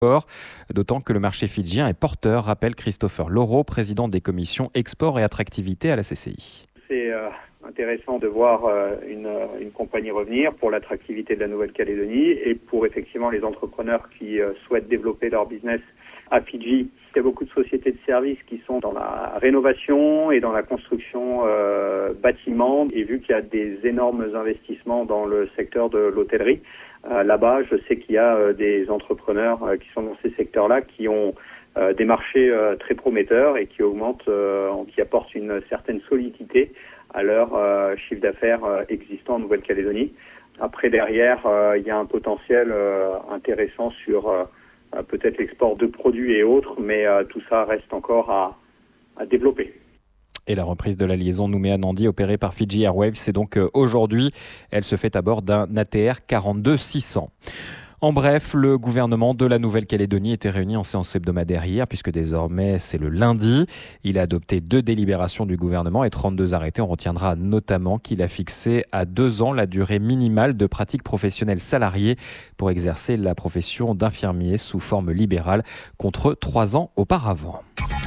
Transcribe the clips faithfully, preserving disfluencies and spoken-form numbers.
export, d'autant que le marché fidjien est porteur, rappelle Christopher Laureau, président des commissions export et attractivité à la C C I. C'est euh, intéressant de voir euh, une, une compagnie revenir pour l'attractivité de la Nouvelle-Calédonie et pour effectivement les entrepreneurs qui euh, souhaitent développer leur business à Fidji. Il y a beaucoup de sociétés de services qui sont dans la rénovation et dans la construction euh, bâtiments. Et vu qu'il y a des énormes investissements dans le secteur de l'hôtellerie, euh, là-bas, je sais qu'il y a euh, des entrepreneurs euh, qui sont dans ces secteurs-là qui ont euh, des marchés euh, très prometteurs et qui augmentent, euh, qui apportent une certaine solidité à leur euh, chiffre d'affaires euh, existant en Nouvelle-Calédonie. Après, derrière, euh, il y a un potentiel euh, intéressant sur euh, peut-être l'export de produits et autres, mais euh, tout ça reste encore à, à développer. Et la reprise de la liaison Nouméa-Nandi opérée par Fiji Airways, c'est donc euh, aujourd'hui. Elle se fait à bord d'un A T R quarante-deux six cents. En bref, le gouvernement de la Nouvelle-Calédonie était réuni en séance hebdomadaire hier, puisque désormais c'est le lundi. Il a adopté deux délibérations du gouvernement et trente-deux arrêtés. On retiendra notamment qu'il a fixé à deux ans la durée minimale de pratique professionnelle salariée pour exercer la profession d'infirmier sous forme libérale, contre trois ans auparavant.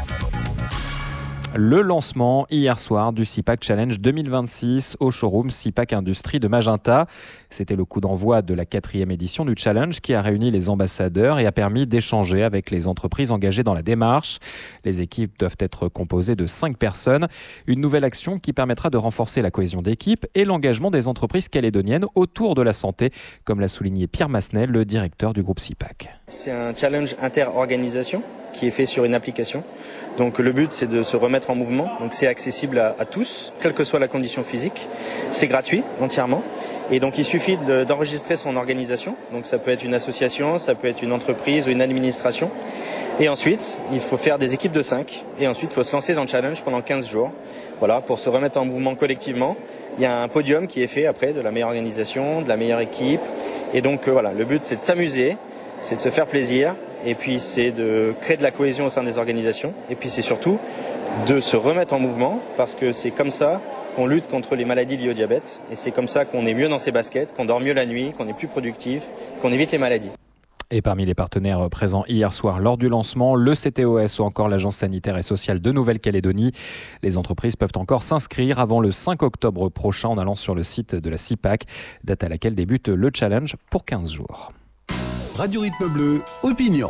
Le lancement hier soir du SIPAC Challenge deux mille vingt-six au showroom SIPAC Industrie de Magenta. C'était le coup d'envoi de la quatrième édition du challenge qui a réuni les ambassadeurs et a permis d'échanger avec les entreprises engagées dans la démarche. Les équipes doivent être composées de cinq personnes. Une nouvelle action qui permettra de renforcer la cohésion d'équipe et l'engagement des entreprises calédoniennes autour de la santé, comme l'a souligné Pierre Massenet, le directeur du groupe SIPAC. C'est un challenge inter-organisation qui est fait sur une application. Donc le but, c'est de se remettre en mouvement. Donc c'est accessible à, à tous, quelle que soit la condition physique. C'est gratuit entièrement. Et donc il suffit de, d'enregistrer son organisation. Donc ça peut être une association, ça peut être une entreprise ou une administration. Et ensuite, il faut faire des équipes de cinq. Et ensuite, il faut se lancer dans le challenge pendant quinze jours. Voilà, pour se remettre en mouvement collectivement. Il y a un podium qui est fait après de la meilleure organisation, de la meilleure équipe. Et donc euh, voilà, le but, c'est de s'amuser, c'est de se faire plaisir. Et puis c'est de créer de la cohésion au sein des organisations. Et puis c'est surtout de se remettre en mouvement, parce que c'est comme ça qu'on lutte contre les maladies liées au diabète. Et c'est comme ça qu'on est mieux dans ses baskets, qu'on dort mieux la nuit, qu'on est plus productif, qu'on évite les maladies. Et parmi les partenaires présents hier soir lors du lancement, le C T O S ou encore l'Agence sanitaire et sociale de Nouvelle-Calédonie. Les entreprises peuvent encore s'inscrire avant le cinq octobre prochain en allant sur le site de la SIPAC, date à laquelle débute le challenge pour quinze jours. Radio Rythme Bleu, opinion.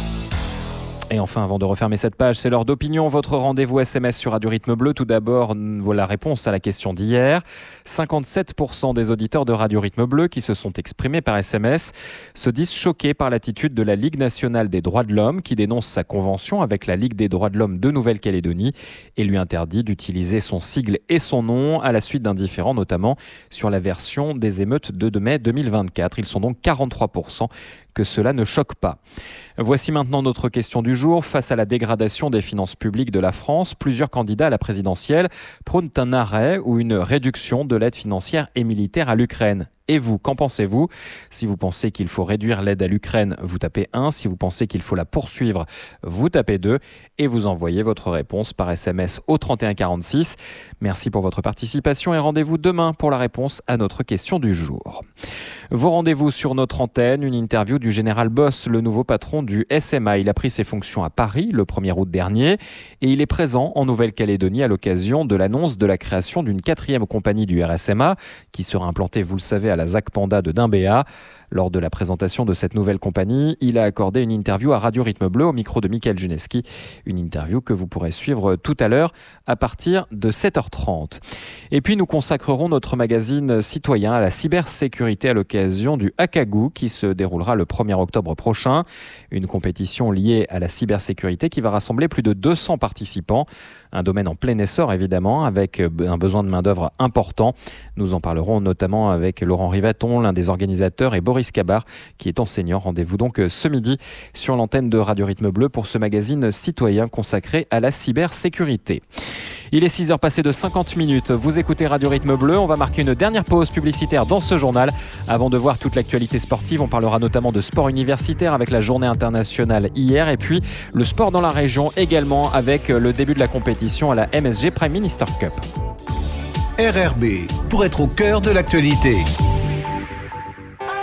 Et enfin, avant de refermer cette page, c'est l'heure d'opinion, votre rendez-vous S M S sur Radio Rythme Bleu. Tout d'abord, voilà la réponse à la question d'hier. cinquante-sept pour cent des auditeurs de Radio Rythme Bleu qui se sont exprimés par S M S se disent choqués par l'attitude de la Ligue nationale des droits de l'homme qui dénonce sa convention avec la Ligue des droits de l'homme de Nouvelle-Calédonie et lui interdit d'utiliser son sigle et son nom à la suite d'un différend, notamment sur la version des émeutes de mai deux mille vingt-quatre. Ils sont donc quarante-trois pour cent que cela ne choque pas. Voici maintenant notre question du jour. Face à la dégradation des finances publiques de la France, plusieurs candidats à la présidentielle prônent un arrêt ou une réduction de l'aide financière et militaire à l'Ukraine. Et vous, qu'en pensez-vous ? Si vous pensez qu'il faut réduire l'aide à l'Ukraine, vous tapez un. Si vous pensez qu'il faut la poursuivre, vous tapez deux. Et vous envoyez votre réponse par S M S au trente et un quarante-six. Merci pour votre participation et rendez-vous demain pour la réponse à notre question du jour. Vos rendez-vous sur notre antenne, une interview du général Boss, le nouveau patron du S M A. Il a pris ses fonctions à Paris le premier août dernier et il est présent en Nouvelle-Calédonie à l'occasion de l'annonce de la création d'une quatrième compagnie du R S M A qui sera implantée, vous le savez, à la Z A C Panda de Dimbéa. Lors de la présentation de cette nouvelle compagnie, il a accordé une interview à Radio Rythme Bleu au micro de Michael Juneski. Une interview que vous pourrez suivre tout à l'heure à partir de sept heures trente. Et puis nous consacrerons notre magazine citoyen à la cybersécurité à l'occasion du Hackagu qui se déroulera le premier octobre prochain. Une compétition liée à la cybersécurité qui va rassembler plus de deux cents participants. Un domaine en plein essor évidemment, avec un besoin de main-d'œuvre important. Nous en parlerons notamment avec Laurent Rivaton, l'un des organisateurs, et Boris Cabar, qui est enseignant. Rendez-vous donc ce midi sur l'antenne de Radio Rythme Bleu pour ce magazine citoyen consacré à la cybersécurité. Il est six heures passées de cinquante minutes. Vous écoutez Radio Rythme Bleu. On va marquer une dernière pause publicitaire dans ce journal. Avant de voir toute l'actualité sportive, on parlera notamment de sport universitaire avec la journée internationale hier. Et puis le sport dans la région également avec le début de la compétition à la M S G Prime Minister Cup. R R B, pour être au cœur de l'actualité.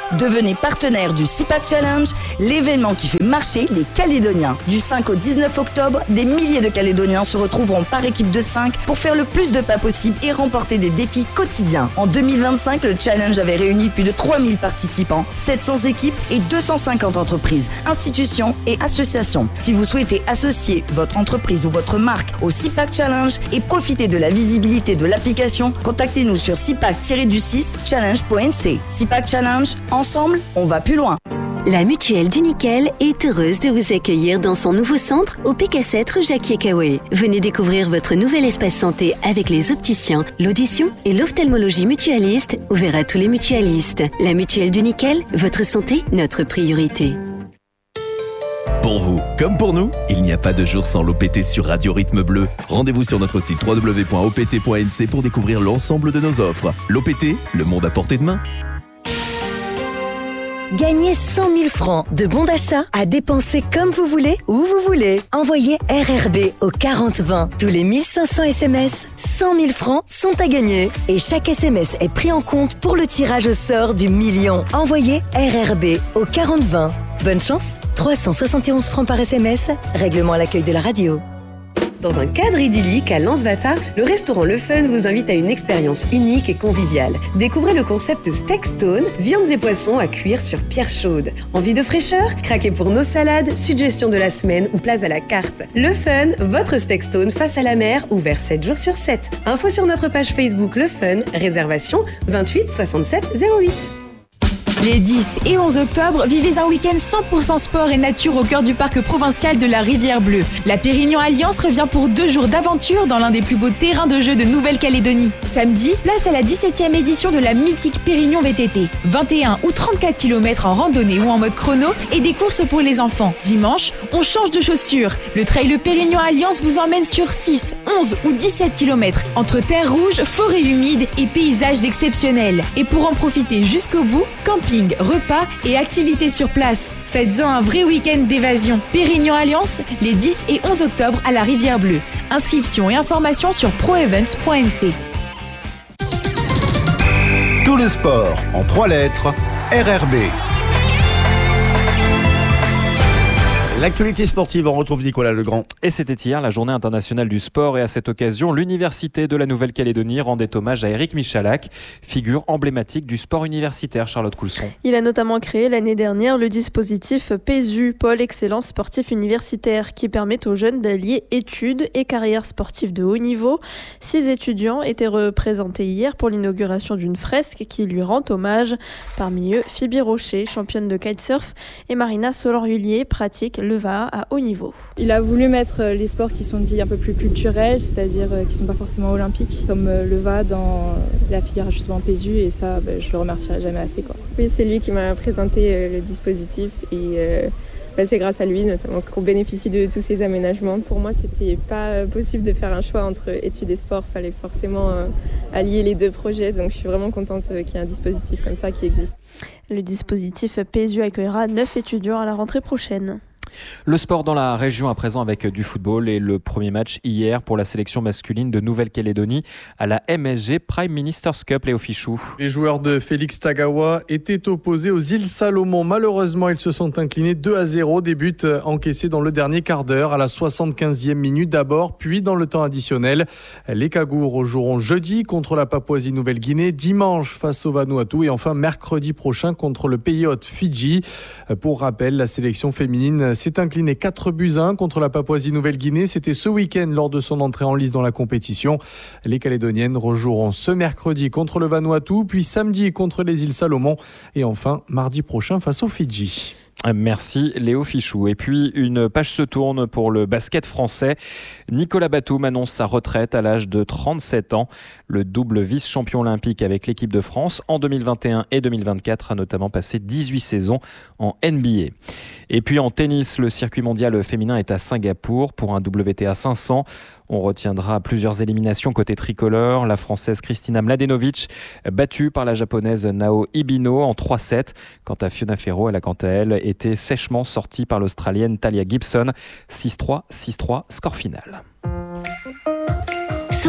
Devenez partenaire du SIPAC Challenge, l'événement qui fait marcher les Calédoniens. Du cinq au dix-neuf octobre, des milliers de Calédoniens se retrouveront par équipe de cinq pour faire le plus de pas possible et remporter des défis quotidiens. En deux mille vingt-cinq, le challenge avait réuni plus de trois mille participants, sept cents équipes et deux cent cinquante entreprises, institutions et associations. Si vous souhaitez associer votre entreprise ou votre marque au SIPAC Challenge et profiter de la visibilité de l'application, contactez-nous sur sipac du six challenge point n c. SIPAC Challenge, ensemble, on va plus loin. La Mutuelle du Nickel est heureuse de vous accueillir dans son nouveau centre au P K sept rue Jacquier-Caoué. Venez découvrir votre nouvel espace santé avec les opticiens, l'audition et l'ophtalmologie mutualiste, ouvert à tous les mutualistes. La Mutuelle du Nickel, votre santé, notre priorité. Pour vous, comme pour nous, il n'y a pas de jour sans l'O P T sur Radio Rythme Bleu. Rendez-vous sur notre site w w w point o p t point n c pour découvrir l'ensemble de nos offres. L'O P T, le monde à portée de main. Gagnez cent mille francs de bons d'achat à dépenser comme vous voulez, où vous voulez. Envoyez R R B au quarante vingt. Tous les mille cinq cents S M S, cent mille francs sont à gagner. Et chaque S M S est pris en compte pour le tirage au sort du million. Envoyez R R B au quarante vingt. Bonne chance, trois cent soixante et onze francs par S M S, règlement à l'accueil de la radio. Dans un cadre idyllique à Lansvata, le restaurant Le Fun vous invite à une expérience unique et conviviale. Découvrez le concept Steak Stone, viandes et poissons à cuire sur pierre chaude. Envie de fraîcheur? Craquez pour nos salades, suggestions de la semaine ou plats à la carte. Le Fun, votre Steak Stone face à la mer, ouvert sept jours sur sept. Info sur notre page Facebook Le Fun, réservation vingt-huit soixante-sept zéro huit. Les dix et onze octobre, vivez un week-end cent pour cent sport et nature au cœur du parc provincial de la Rivière Bleue. La Pérignon Alliance revient pour deux jours d'aventure dans l'un des plus beaux terrains de jeu de Nouvelle-Calédonie. Samedi, place à la dix-septième édition de la mythique Pérignon V T T. vingt et un ou trente-quatre kilomètres en randonnée ou en mode chrono et des courses pour les enfants. Dimanche, on change de chaussures. Le trail Pérignon Alliance vous emmène sur six, onze ou dix-sept kilomètres entre terre rouge, forêt humide et paysages exceptionnels. Et pour en profiter jusqu'au bout, camping, repas et activités sur place. Faites-en un vrai week-end d'évasion. Pérignon Alliance, les dix et onze octobre à la Rivière Bleue. Inscriptions et informations sur pro events point n c. Tout le sport en trois lettres, R R B. L'actualité sportive, on retrouve Nicolas Legrand. Et c'était hier la journée internationale du sport et à cette occasion, l'Université de la Nouvelle-Calédonie rendait hommage à Éric Michalak, figure emblématique du sport universitaire. Charlotte Coulson. Il a notamment créé l'année dernière le dispositif P E S U, Pôle Excellence Sportif Universitaire, qui permet aux jeunes d'allier études et carrière sportive de haut niveau. Six étudiants étaient représentés hier pour l'inauguration d'une fresque qui lui rend hommage. Parmi eux, Phoebe Rocher, championne de kitesurf, et Marina Solan-Hullier, pratique le V A à haut niveau. Il a voulu mettre les sports qui sont dits un peu plus culturels, c'est-à-dire qui ne sont pas forcément olympiques, comme le V A dans la filière justement P E S U, et ça, ben, je le remercierai jamais assez, quoi. Oui, c'est lui qui m'a présenté le dispositif et euh, ben, c'est grâce à lui notamment qu'on bénéficie de tous ces aménagements. Pour moi, c'était pas possible de faire un choix entre études et sport, il fallait forcément euh, allier les deux projets, donc je suis vraiment contente qu'il y ait un dispositif comme ça qui existe. Le dispositif P E S U accueillera neuf étudiants à la rentrée prochaine. Le sport dans la région à présent avec du football et le premier match hier pour la sélection masculine de Nouvelle-Calédonie à la M S G Prime Ministers Cup. Léo Fichou. Les joueurs de Félix Tagawa étaient opposés aux îles Salomon. Malheureusement, ils se sont inclinés deux à zéro. Des buts encaissés dans le dernier quart d'heure à la soixante-quinzième minute d'abord, puis dans le temps additionnel. Les Cagours joueront jeudi contre la Papouasie-Nouvelle-Guinée, dimanche face au Vanuatu et enfin mercredi prochain contre le pays hôte Fidji. Pour rappel, la sélection féminine s'est incliné quatre buts à un contre la Papouasie-Nouvelle-Guinée. C'était ce week-end lors de son entrée en lice dans la compétition. Les Calédoniennes rejoueront ce mercredi contre le Vanuatu, puis samedi contre les îles Salomon et enfin mardi prochain face aux Fidji. Merci Léo Fichou. Et puis une page se tourne pour le basket français. Nicolas Batum annonce sa retraite à l'âge de trente-sept ans. Le double vice-champion olympique avec l'équipe de France en deux mille vingt et un et deux mille vingt-quatre a notamment passé dix-huit saisons en N B A. Et puis en tennis, le circuit mondial féminin est à Singapour pour un W T A cinq cents. On retiendra plusieurs éliminations côté tricolore. La Française Kristina Mladenovic battue par la Japonaise Nao Ibino en trois sept. Quant à Fiona Ferro, elle a quant à elle été sèchement sortie par l'Australienne Talia Gibson. six trois, six trois, score final.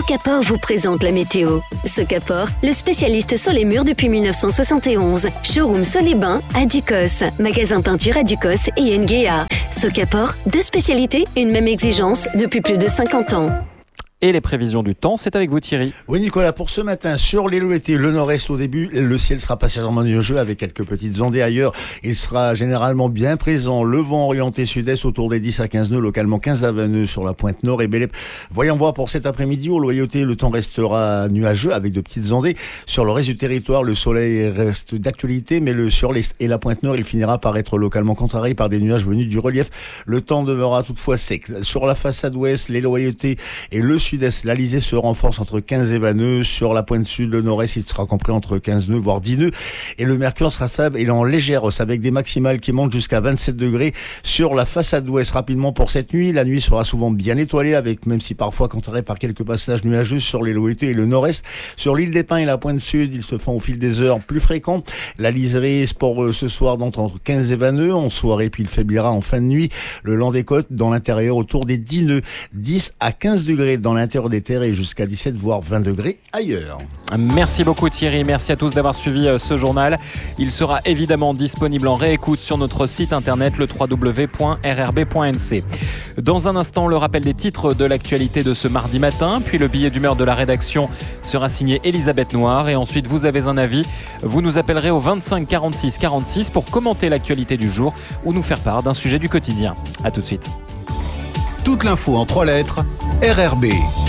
Socapor vous présente la météo. Socapor, le spécialiste sur les murs depuis mille neuf cent soixante et onze. Showroom Sol et Bain à Ducos. Magasin peinture à Ducos et Nguea. Socapor, deux spécialités, une même exigence depuis plus de cinquante ans. Et les prévisions du temps, c'est avec vous Thierry. Oui Nicolas, pour ce matin, sur l'île Louété, le nord-est au début, le ciel sera passagèrement nuageux avec quelques petites ondées ailleurs. Il sera généralement bien présent. Le vent orienté sud-est autour des dix à quinze nœuds, localement quinze à vingt nœuds sur la pointe nord et Bélep. Voyons voir pour cet après-midi, au Loyauté, le temps restera nuageux avec de petites ondées. Sur le reste du territoire, le soleil reste d'actualité, mais le sur l'est et la pointe nord, il finira par être localement contrarié par des nuages venus du relief. Le temps demeurera toutefois sec. Sur la façade ouest, les Loyautés et le sud-est, l'Alizé se renforce entre quinze et vingt nœuds. Sur la pointe sud, le nord-est, il sera compris entre quinze nœuds, voire dix nœuds. Et le mercure sera stable et en légère hausse avec des maximales qui montent jusqu'à vingt-sept degrés. Sur la façade ouest, rapidement pour cette nuit, la nuit sera souvent bien étoilée avec, même si parfois contrariée par quelques passages nuageux sur les Loyautés et le nord-est. Sur l'île des Pins et la pointe sud, ils se font au fil des heures plus fréquents. La liserie pour euh, ce soir donc entre quinze et vingt nœuds en soirée, puis il faiblira en fin de nuit. Le long des côtes, dans l'intérieur, autour des dix nœuds. dix à quinze degrés dans l'intérieur des terres et jusqu'à dix-sept voire vingt degrés ailleurs. Merci beaucoup Thierry, merci à tous d'avoir suivi ce journal. Il sera évidemment disponible en réécoute sur notre site internet le w w w point r r b point n c. Dans un instant, le rappel des titres de l'actualité de ce mardi matin, puis le billet d'humeur de la rédaction sera signé Elisabeth Noir et ensuite vous avez un avis. Vous nous appellerez au vingt-cinq quarante-six quarante-six pour commenter l'actualité du jour ou nous faire part d'un sujet du quotidien. A tout de suite. Toute l'info en trois lettres, R R B.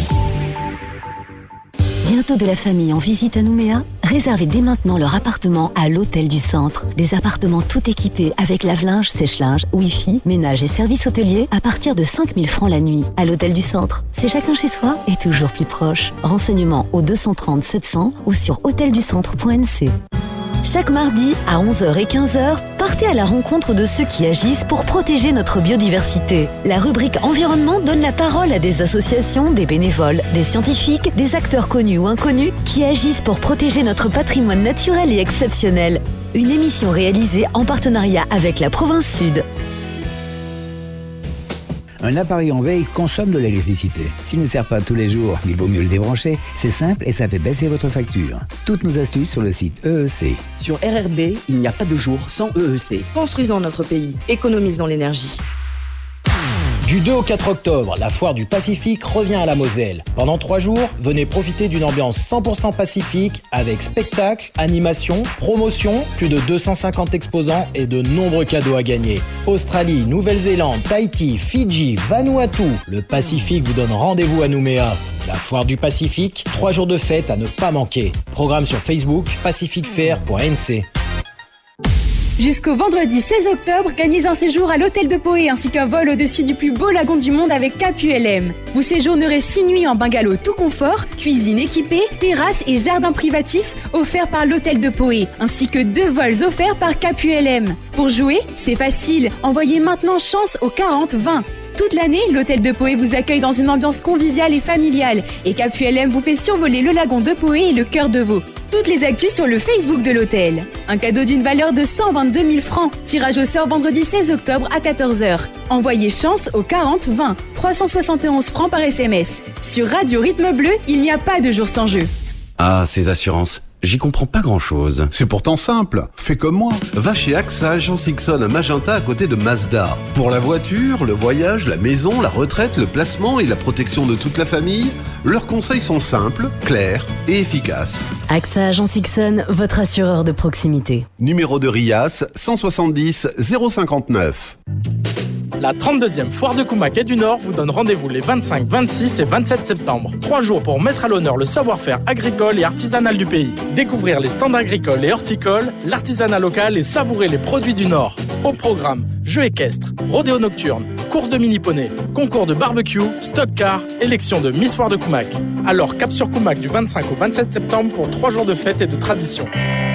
Bientôt de la famille en visite à Nouméa? Réservez dès maintenant leur appartement à l'Hôtel du Centre. Des appartements tout équipés avec lave-linge, sèche-linge, wifi, ménage et services hôteliers à partir de cinq mille francs la nuit. À l'Hôtel du Centre, c'est chacun chez soi et toujours plus proche. Renseignements au deux cent trente sept cents ou sur hôtel du centre point n c. Chaque mardi à onze heures et quinze heures, partez à la rencontre de ceux qui agissent pour protéger notre biodiversité. La rubrique environnement donne la parole à des associations, des bénévoles, des scientifiques, des acteurs connus ou inconnus qui agissent pour protéger notre patrimoine naturel et exceptionnel. Une émission réalisée en partenariat avec la Province Sud. Un appareil en veille consomme de l'électricité. S'il ne sert pas tous les jours, il vaut mieux le débrancher. C'est simple et ça fait baisser votre facture. Toutes nos astuces sur le site E E C. Sur R R B, il n'y a pas de jour sans E E C. Construisons notre pays, économisons l'énergie. Du deux au quatre octobre, la foire du Pacifique revient à la Moselle. Pendant trois jours, venez profiter d'une ambiance cent pour cent pacifique avec spectacles, animations, promotions, plus de deux cent cinquante exposants et de nombreux cadeaux à gagner. Australie, Nouvelle-Zélande, Tahiti, Fidji, Vanuatu, le Pacifique vous donne rendez-vous à Nouméa. La foire du Pacifique, trois jours de fête à ne pas manquer. Programme sur Facebook, pacific fair point n c. Jusqu'au vendredi seize octobre, gagnez un séjour à l'hôtel de Poé ainsi qu'un vol au-dessus du plus beau lagon du monde avec Cap U L M. Vous séjournerez six nuits en bungalow tout confort, cuisine équipée, terrasse et jardin privatif offerts par l'hôtel de Poé, ainsi que deux vols offerts par Cap U L M. Pour jouer, c'est facile, envoyez maintenant chance au quarante vingt. Toute l'année, l'hôtel de Poé vous accueille dans une ambiance conviviale et familiale et Cap U L M vous fait survoler le lagon de Poé et le cœur de Veau. Toutes les actus sur le Facebook de l'hôtel. Un cadeau d'une valeur de cent vingt-deux mille francs. Tirage au sort vendredi seize octobre à quatorze heures. Envoyez chance au quarante vingt. trois cent soixante et onze francs par S M S. Sur Radio Rythme Bleu, il n'y a pas de jour sans jeu. Ah, ces assurances. J'y comprends pas grand-chose. C'est pourtant simple. Fais comme moi. Va chez A X A Agence Ixon à Magenta à côté de Mazda. Pour la voiture, le voyage, la maison, la retraite, le placement et la protection de toute la famille, leurs conseils sont simples, clairs et efficaces. A X A Agence Ixon, votre assureur de proximité. Numéro de RIAS cent soixante-dix zéro cinquante-neuf. La trente-deuxième Foire de Koumak et du Nord vous donne rendez-vous les vingt-cinq, vingt-six et vingt-sept septembre. Trois jours pour mettre à l'honneur le savoir-faire agricole et artisanal du pays. Découvrir les stands agricoles et horticoles, l'artisanat local et savourer les produits du Nord. Au programme, jeux équestres, rodéo nocturne, course de mini-poney, concours de barbecue, stock car, élection de Miss Foire de Koumak. Alors cap sur Koumak du vingt-cinq au vingt-sept septembre pour trois jours de fête et de tradition.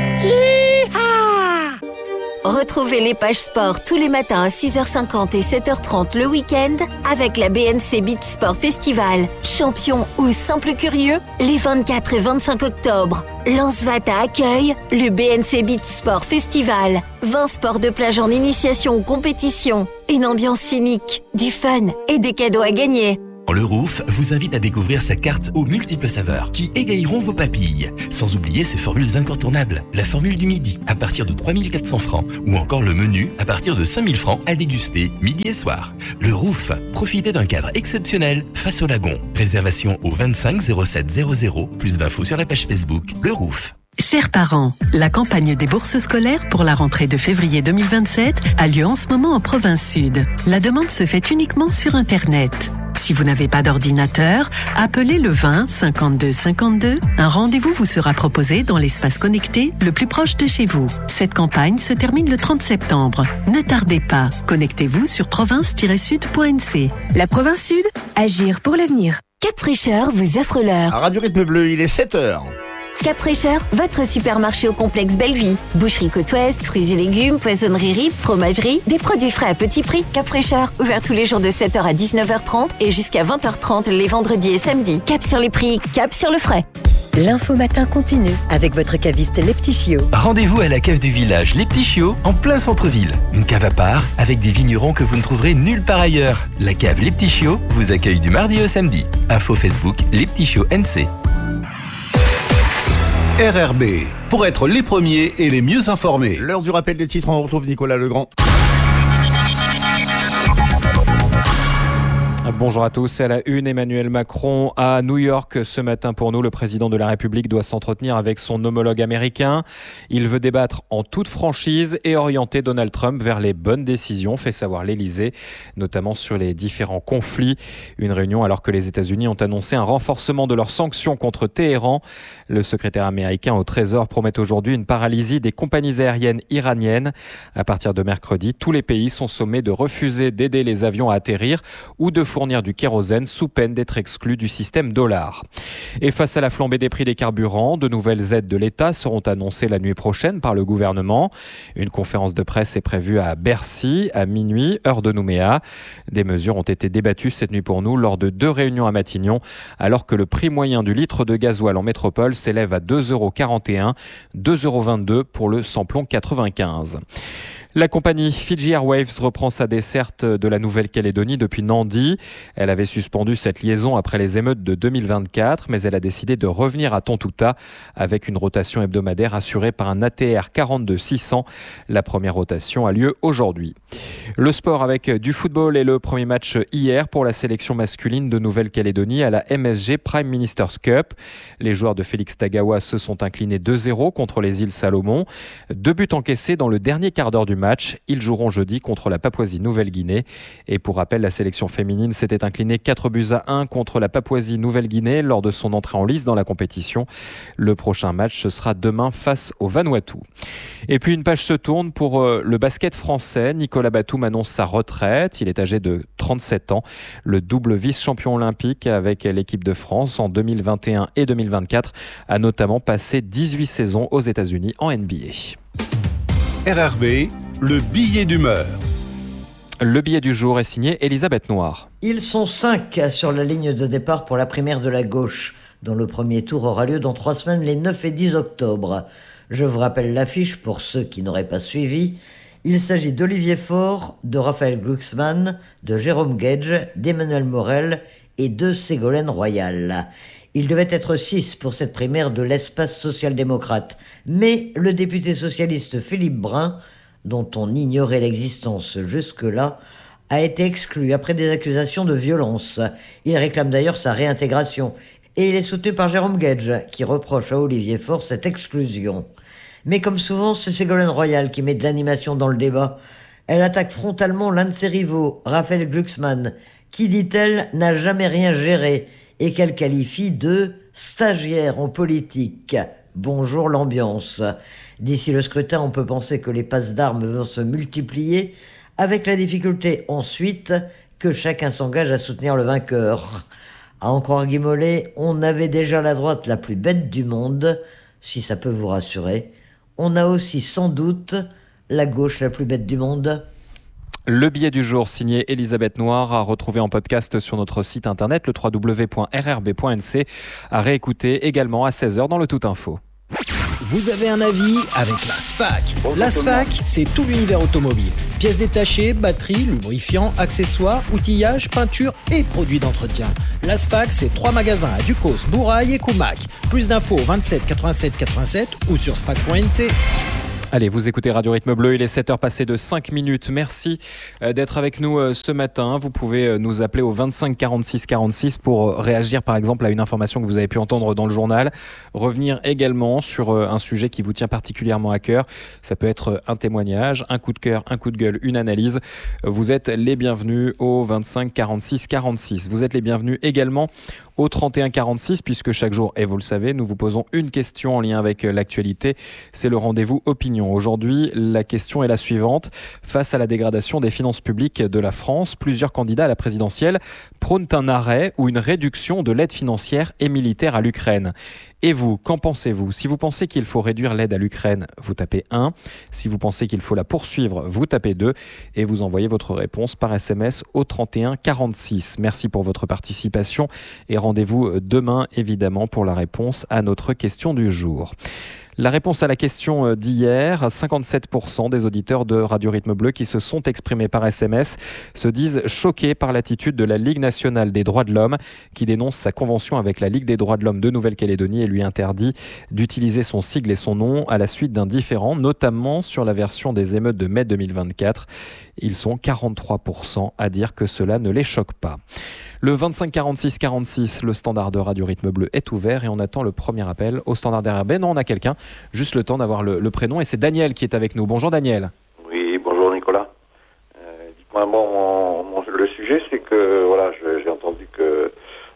Retrouvez les pages sport tous les matins à six heures cinquante et sept heures trente le week-end avec la B N C Beach Sport Festival. Champion ou simple curieux, les vingt-quatre et vingt-cinq octobre. Lansvata accueille le B N C Beach Sport Festival. vingt sports de plage en initiation ou compétition. Une ambiance scénique, du fun et des cadeaux à gagner. Le Roof vous invite à découvrir sa carte aux multiples saveurs qui égayeront vos papilles. Sans oublier ses formules incontournables. La formule du midi à partir de trois mille quatre cents francs ou encore le menu à partir de cinq mille francs à déguster midi et soir. Le Roof, profitez d'un cadre exceptionnel face au lagon. Réservation au vingt-cinq zéro sept zéro zéro. Plus d'infos sur la page Facebook Le Roof. Chers parents, la campagne des bourses scolaires pour la rentrée de février deux mille vingt-sept a lieu en ce moment en province sud. La demande se fait uniquement sur Internet. Si vous n'avez pas d'ordinateur, appelez le vingt cinquante-deux cinquante-deux. Un rendez-vous vous sera proposé dans l'espace connecté le plus proche de chez vous. Cette campagne se termine le trente septembre. Ne tardez pas. Connectez-vous sur province tiret sud point n c. La province sud, agir pour l'avenir. Cap Fraîcheur vous offre l'heure. À Radio Rythme Bleu, il est sept heures. Cap Fraîcheur, votre supermarché au complexe Bellevue. Boucherie Côte Ouest, fruits et légumes, poissonnerie Rip, fromagerie, des produits frais à petit prix. Cap Fraîcheur, ouvert tous les jours de sept heures à dix-neuf heures trente et jusqu'à vingt heures trente les vendredis et samedis. Cap sur les prix, cap sur le frais. L'info matin continue avec votre caviste Les Petits Chiots. Rendez-vous à la cave du village Les Petits Chiots, en plein centre-ville. Une cave à part, avec des vignerons que vous ne trouverez nulle part ailleurs. La cave Les Petits Chiots vous accueille du mardi au samedi. Info Facebook Les Petits Chiots N C. R R B, pour être les premiers et les mieux informés. L'heure du rappel des titres, on retrouve Nicolas Legrand. Bonjour à tous. À la une, Emmanuel Macron à New York ce matin pour nous. Le président de la République doit s'entretenir avec son homologue américain. Il veut débattre en toute franchise et orienter Donald Trump vers les bonnes décisions, fait savoir l'Élysée, notamment sur les différents conflits. Une réunion alors que les États-Unis ont annoncé un renforcement de leurs sanctions contre Téhéran. Le secrétaire américain au Trésor promet aujourd'hui une paralysie des compagnies aériennes iraniennes. À partir de mercredi, tous les pays sont sommés de refuser d'aider les avions à atterrir ou de fournir du kérosène sous peine d'être exclus du système dollar. Et face à la flambée des prix des carburants, de nouvelles aides de l'État seront annoncées la nuit prochaine par le gouvernement. Une conférence de presse est prévue à Bercy à minuit, heure de Nouméa. Des mesures ont été débattues cette nuit pour nous lors de deux réunions à Matignon, alors que le prix moyen du litre de gasoil en métropole s'élève à deux euros quarante et un, deux euros vingt-deux pour le samplon quatre-vingt-quinze. La compagnie Fiji Airways reprend sa desserte de la Nouvelle-Calédonie depuis Nandi. Elle avait suspendu cette liaison après les émeutes de deux mille vingt-quatre, mais elle a décidé de revenir à Tontouta avec une rotation hebdomadaire assurée par un A T R quarante-deux six cents. La première rotation a lieu aujourd'hui. Le sport avec du football et le premier match hier pour la sélection masculine de Nouvelle-Calédonie à la M S G Prime Minister's Cup. Les joueurs de Félix Tagawa se sont inclinés deux zéro contre les îles Salomon. Deux buts encaissés dans le dernier quart d'heure du match. Ils joueront jeudi contre la Papouasie-Nouvelle-Guinée. Et pour rappel, la sélection féminine s'était inclinée quatre buts à un contre la Papouasie-Nouvelle-Guinée lors de son entrée en lice dans la compétition. Le prochain match, ce sera demain face au Vanuatu. Et puis une page se tourne pour euh, le basket français. Nicolas Batum annonce sa retraite. Il est âgé de trente-sept ans. Le double vice-champion olympique avec l'équipe de France en deux mille vingt et un et deux mille vingt-quatre a notamment passé dix-huit saisons aux États-Unis en N B A. R R B, le billet d'humeur. Le billet du jour est signé Elisabeth Noir. Ils sont cinq sur la ligne de départ pour la primaire de la gauche, dont le premier tour aura lieu dans trois semaines, les neuf et dix octobre. Je vous rappelle l'affiche pour ceux qui n'auraient pas suivi. Il s'agit d'Olivier Faure, de Raphaël Glucksmann, de Jérôme Gage, d'Emmanuel Morel et de Ségolène Royal. Il devait être six pour cette primaire de l'espace social-démocrate. Mais le député socialiste Philippe Brun, dont on ignorait l'existence jusque-là, a été exclu après des accusations de violence. Il réclame d'ailleurs sa réintégration. Et il est soutenu par Jérôme Gage, qui reproche à Olivier Faure cette exclusion. Mais comme souvent, c'est Ségolène Royal qui met de l'animation dans le débat. Elle attaque frontalement l'un de ses rivaux, Raphaël Glucksmann, qui, dit-elle, n'a jamais rien géré et qu'elle qualifie de stagiaire en politique. Bonjour l'ambiance. D'ici le scrutin, on peut penser que les passes d'armes vont se multiplier, avec la difficulté ensuite que chacun s'engage à soutenir le vainqueur. À en croire Guy Mollet, on avait déjà la droite la plus bête du monde, si ça peut vous rassurer. On a aussi sans doute la gauche la plus bête du monde. Le billet du jour signé Elisabeth Noir à retrouver en podcast sur notre site internet le w w w point r r b point n c, à réécouter également à seize heures dans le Tout Info. Vous avez un avis avec la S F A C. La S F A C, c'est tout l'univers automobile. Pièces détachées, batteries, lubrifiants, accessoires, outillage, peinture et produits d'entretien. La S F A C, c'est trois magasins à Ducos, Bourail et Coumac. Plus d'infos au vingt-sept quatre-vingt-sept quatre-vingt-sept ou sur sfac point n c. Allez, vous écoutez Radio Rythme Bleu, il est sept heures passées de cinq minutes. Merci d'être avec nous ce matin. Vous pouvez nous appeler au vingt-cinq quarante-six quarante-six pour réagir par exemple à une information que vous avez pu entendre dans le journal. Revenir également sur un sujet qui vous tient particulièrement à cœur. Ça peut être un témoignage, un coup de cœur, un coup de gueule, une analyse. Vous êtes les bienvenus au vingt-cinq quarante-six quarante-six. Vous êtes les bienvenus également au trente et un quarante-six, puisque chaque jour, et vous le savez, nous vous posons une question en lien avec l'actualité. C'est le rendez-vous opinion. Aujourd'hui, la question est la suivante. Face à la dégradation des finances publiques de la France, plusieurs candidats à la présidentielle prônent un arrêt ou une réduction de l'aide financière et militaire à l'Ukraine. Et vous, qu'en pensez-vous ? Si vous pensez qu'il faut réduire l'aide à l'Ukraine, vous tapez un. Si vous pensez qu'il faut la poursuivre, vous tapez deux. Et vous envoyez votre réponse par S M S au trente et un quarante-six. Merci pour votre participation et rendez-vous demain, évidemment, pour la réponse à notre question du jour. La réponse à la question d'hier, cinquante-sept pour cent des auditeurs de Radio Rythme Bleu qui se sont exprimés par S M S se disent choqués par l'attitude de la Ligue nationale des droits de l'homme qui dénonce sa convention avec la Ligue des droits de l'homme de Nouvelle-Calédonie et lui interdit d'utiliser son sigle et son nom à la suite d'un différend, notamment sur la version des émeutes de mai deux mille vingt-quatre. Ils sont quarante-trois pour cent à dire que cela ne les choque pas. Le vingt-cinq quarante-six quarante-six, le standard de Radio Rythme Bleu est ouvert et on attend le premier appel au standard R R B. Non, on a quelqu'un, juste le temps d'avoir le, le prénom et c'est Daniel qui est avec nous. Bonjour Daniel. Oui, bonjour Nicolas. Euh, dites-moi, bon, mon, mon, le sujet c'est que, voilà, je, j'ai entendu que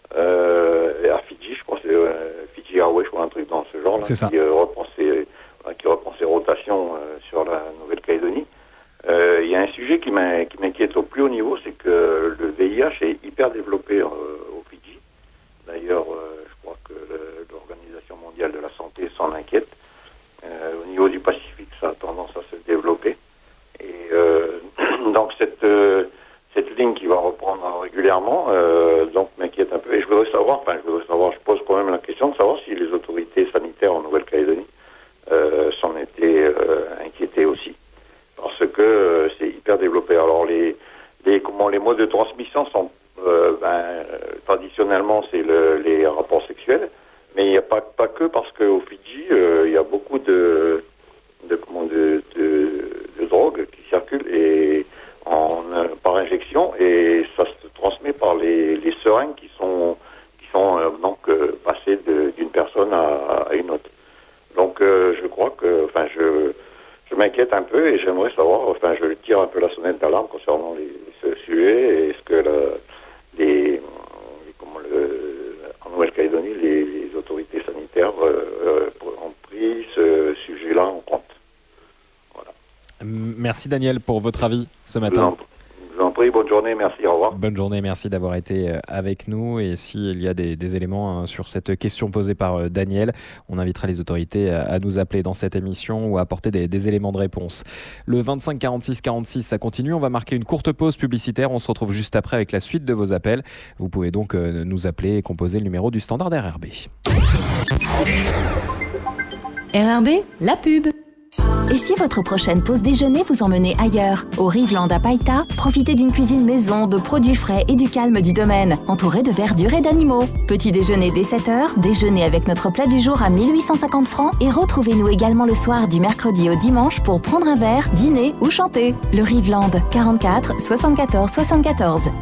euh, à Fidji, je crois que c'est euh, Fidji Airways, je crois un truc dans ce genre, là, c'est ça. Qui, euh, reprend ses, euh, qui reprend ses rotations euh, sur la Nouvelle-Calédonie. Il euh, y a un sujet qui, m'in, qui m'inquiète au plus haut niveau, c'est que le V I H est hyper développé euh, au Fidji. D'ailleurs, euh, je crois que le, l'Organisation mondiale de la santé s'en inquiète. Euh, au niveau du Pacifique, ça a tendance à se développer. Et euh, donc cette, euh, cette ligne qui va reprendre régulièrement, euh, donc m'inquiète un peu. Et je voudrais savoir, enfin je voudrais savoir, je pose quand même la question de savoir si les autorités sanitaires en Nouvelle-Calédonie euh, s'en étaient euh, inquiétées aussi. Parce que euh, c'est hyper développé. Alors les, les comment les modes de transmission sont euh, ben, euh, traditionnellement c'est le, les rapports sexuels, mais il n'y a pas pas que parce qu'au Fidji euh, il y a beaucoup de de comment de, de, de drogue qui circulent et en euh, par injection et ça se transmet par les, les seringues qui sont qui sont euh, donc euh, passées de, d'une personne à, à une autre. Donc euh, je crois que enfin je Je m'inquiète un peu et j'aimerais savoir, enfin je tire un peu la sonnette d'alarme concernant les, ce sujet. Est-ce que la, les, les, comment le, en Nouvelle-Calédonie, les, les autorités sanitaires euh, ont pris ce sujet-là en compte? Voilà. Merci Daniel pour votre avis ce matin. Je vous en prie, bonne journée, merci, au revoir. Bonne journée, merci d'avoir été avec nous. Et s'il y a des, des éléments hein, sur cette question posée par euh, Daniel, on invitera les autorités à, à nous appeler dans cette émission ou à apporter des, des éléments de réponse. Le vingt-cinq quarante-six quarante-six, ça continue. On va marquer une courte pause publicitaire. On se retrouve juste après avec la suite de vos appels. Vous pouvez donc euh, nous appeler et composer le numéro du standard R R B. R R B, la pub. Et si votre prochaine pause déjeuner vous emmenait ailleurs? Au Riveland à Païta, profitez d'une cuisine maison, de produits frais et du calme du domaine, entouré de verdure et d'animaux. Petit déjeuner dès sept heures, déjeuner avec notre plat du jour à mille huit cent cinquante francs et retrouvez-nous également le soir du mercredi au dimanche pour prendre un verre, dîner ou chanter. Le Riveland, quarante-quatre soixante-quatorze soixante-quatorze.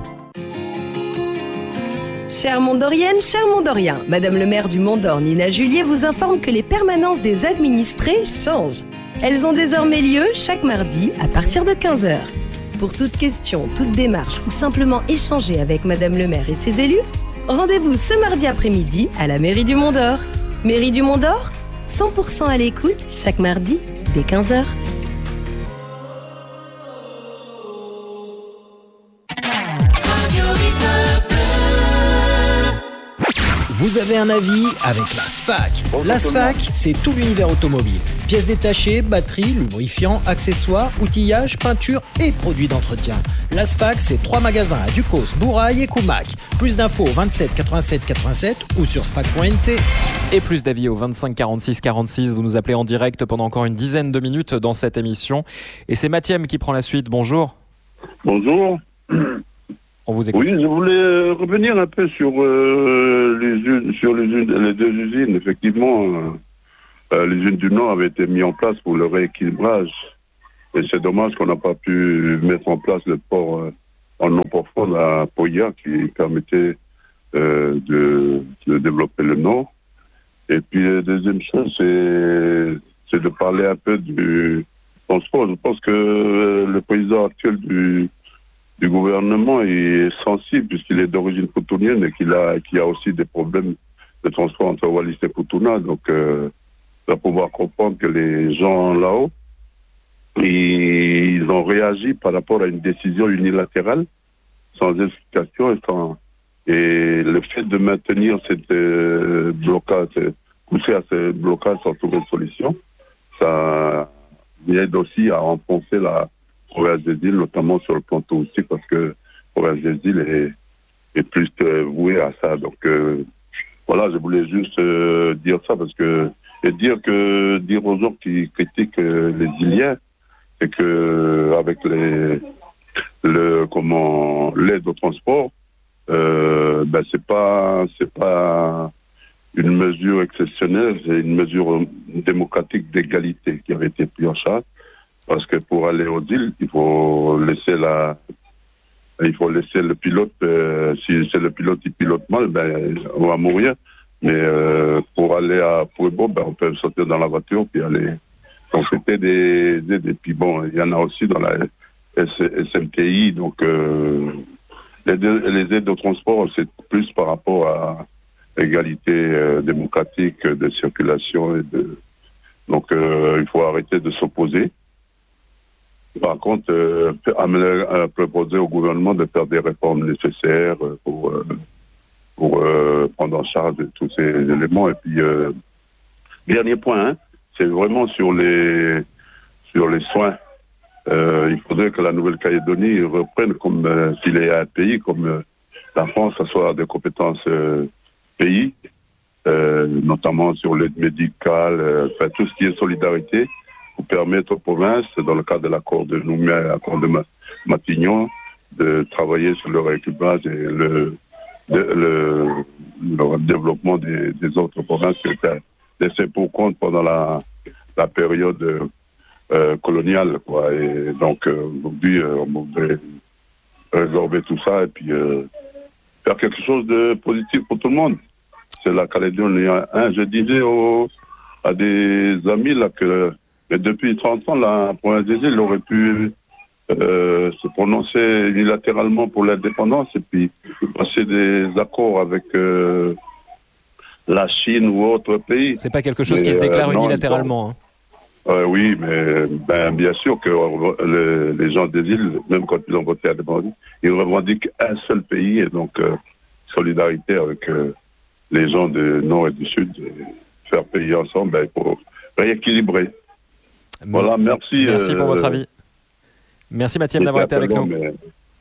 Chère Mondorienne, cher Mondorien, Madame le maire du Mont-d'Or, Nina Julier, vous informe que les permanences des administrés changent. Elles ont désormais lieu chaque mardi à partir de quinze heures. Pour toute question, toute démarche ou simplement échanger avec Madame le maire et ses élus, rendez-vous ce mardi après-midi à la mairie du Mont-d'Or. Mairie du Mont-d'Or, cent pour cent à l'écoute chaque mardi dès quinze heures. Vous avez un avis avec la SFAC. La SFAC, c'est tout l'univers automobile. Pièces détachées, batteries, lubrifiants, accessoires, outillage, peinture et produits d'entretien. La SFAC, c'est trois magasins à Ducos, Bourail et Coumac. Plus d'infos au vingt-sept quatre-vingt-sept quatre-vingt-sept ou sur sfac point n c. Et plus d'avis au vingt-cinq quarante-six quarante-six. Vous nous appelez en direct pendant encore une dizaine de minutes dans cette émission. Et c'est Mathieu qui prend la suite. Bonjour. Bonjour. On vous écoute. Oui, je voulais revenir un peu sur, euh, les, sur les, les deux usines. Effectivement, euh, l'usine du Nord avait été mise en place pour le rééquilibrage. Et c'est dommage qu'on n'a pas pu mettre en place le port euh, en eau profonde à Poya qui permettait euh, de, de développer le Nord. Et puis, la deuxième chose, c'est, c'est de parler un peu du transport. Je pense que le président actuel du du gouvernement est sensible puisqu'il est d'origine coutonienne et qu'il a, qu'il y a aussi des problèmes de transport entre Wallis et Futuna. Donc, euh, il va pouvoir comprendre que les gens là-haut, ils ont réagi par rapport à une décision unilatérale, sans explication et sans... Et le fait de maintenir cette euh, blocage, pousser à ce blocage sans trouver de solution, ça aide aussi à enfoncer la province des îles, notamment sur le plan touristique, parce que la province des îles est, est plus euh, vouée à ça. Donc euh, voilà, je voulais juste euh, dire ça, parce que et dire que dire aux gens qui critiquent euh, les Iliens, c'est que avec les le comment l'aide au transport, euh, ben c'est pas c'est pas une mesure exceptionnelle, c'est une mesure démocratique d'égalité qui avait été prise en charge. Parce que pour aller aux îles, il faut laisser la, il faut laisser le pilote. Euh, si c'est le pilote qui pilote mal, ben on va mourir. Mais euh, pour aller à Pueblo, ben on peut sortir dans la voiture puis aller. Donc c'était des, des, des puis bon, il y en a aussi dans la S M T I. Donc euh, les, les aides au transport, c'est plus par rapport à l'égalité euh, démocratique de circulation et de. Donc euh, il faut arrêter de s'opposer. Par contre, euh, euh, proposer au gouvernement de faire des réformes nécessaires pour, euh, pour euh, prendre en charge tous ces éléments. Et puis, euh, dernier point, hein, c'est vraiment sur les, sur les soins. Euh, il faudrait que la Nouvelle-Calédonie reprenne comme euh, s'il est un pays, comme euh, la France, ça soit des compétences euh, pays, euh, notamment sur l'aide médicale, euh, enfin, tout ce qui est solidarité, pour permettre aux provinces, dans le cadre de l'accord de Nouméa et l'accord de Matignon, de travailler sur le rééquilibrage et le, le, le, le développement des, des autres provinces qui étaient laissées pour compte pendant la, la période euh, coloniale, quoi. Et donc, euh, aujourd'hui, euh, on voudrait résorber tout ça et puis euh, faire quelque chose de positif pour tout le monde. C'est la Calédonie. Hein, je disais aux, à des amis là que mais depuis trente ans, la province des îles aurait pu euh, se prononcer unilatéralement pour l'indépendance et puis passer des accords avec euh, la Chine ou autres pays. C'est pas quelque chose mais, qui se déclare euh, non, unilatéralement. Hein. Euh, oui, mais ben, bien sûr que euh, les, les gens des îles, même quand ils ont voté à l'indépendance, ils revendiquent un seul pays et donc euh, solidarité avec euh, les gens du Nord et du Sud, et faire payer ensemble ben, pour rééquilibrer. Voilà, merci. Merci pour euh, votre avis. Merci Mathieu d'avoir été avec nous. Mais...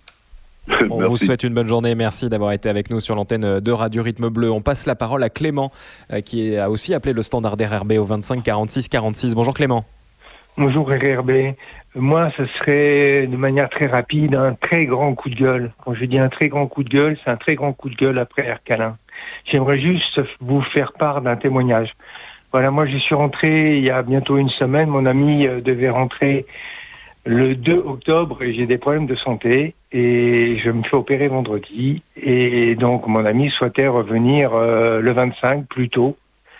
On vous souhaite une bonne journée. Merci d'avoir été avec nous sur l'antenne de Radio Rythme Bleu. On passe la parole à Clément, qui a aussi appelé le standard R R B au vingt-cinq quarante-six quarante-six. Bonjour Clément. Bonjour R R B. Moi, ce serait de manière très rapide un très grand coup de gueule. Quand je dis un très grand coup de gueule, c'est un très grand coup de gueule après Air Calin. J'aimerais juste vous faire part d'un témoignage. Voilà, moi je suis rentré il y a bientôt une semaine. Mon ami euh, devait rentrer le deux octobre et j'ai des problèmes de santé et je me fais opérer vendredi. Et donc mon ami souhaitait revenir euh, le vingt-cinq plus tôt.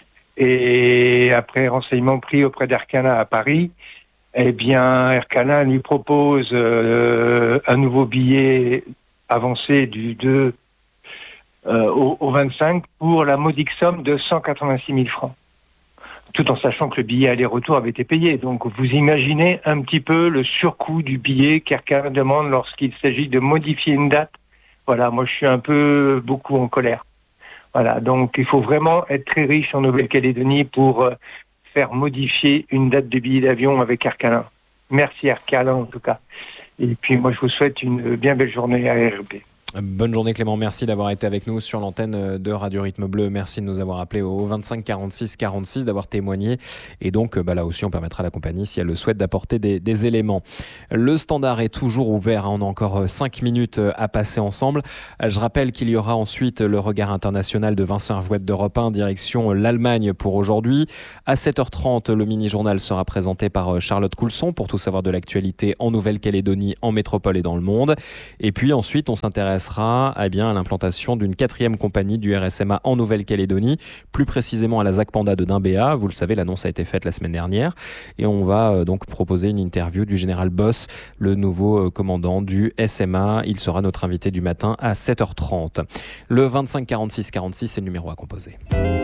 Et après renseignement pris auprès d'Aircana à Paris, eh bien Aircana lui propose euh, un nouveau billet avancé du deux euh, au, au vingt-cinq pour la modique somme de cent quatre-vingt-six mille francs. Tout en sachant que le billet aller-retour avait été payé. Donc vous imaginez un petit peu le surcoût du billet qu'Aircana demande lorsqu'il s'agit de modifier une date. Voilà, moi je suis un peu beaucoup en colère. Voilà, donc il faut vraiment être très riche en Nouvelle-Calédonie pour euh, faire modifier une date de billet d'avion avec Air Calin. Merci Air Calin en tout cas. Et puis moi je vous souhaite une bien belle journée à R R B. Bonne journée Clément, merci d'avoir été avec nous sur l'antenne de Radio Rythme Bleu. Merci de nous avoir appelé au vingt-cinq quarante-six quarante-six, d'avoir témoigné. Et donc bah là aussi on permettra à la compagnie, si elle le souhaite, d'apporter des, des éléments. Le standard est toujours ouvert, hein. On a encore cinq minutes à passer ensemble. Je rappelle qu'il y aura ensuite le regard international de Vincent Hervouette d'Europe un, direction l'Allemagne pour aujourd'hui. À sept heures trente, le mini-journal sera présenté par Charlotte Coulson pour tout savoir de l'actualité en Nouvelle-Calédonie, en métropole et dans le monde. Et puis ensuite on s'intéresse sera eh bien, à l'implantation d'une quatrième compagnie du R S M A en Nouvelle-Calédonie, plus précisément à la ZAC Panda de Dimbéa. Vous le savez, l'annonce a été faite la semaine dernière. Et on va euh, donc proposer une interview du général Boss, le nouveau euh, commandant du S M A. Il sera notre invité du matin à sept heures trente. Le vingt-cinq quarante-six quarante-six, c'est le numéro à composer.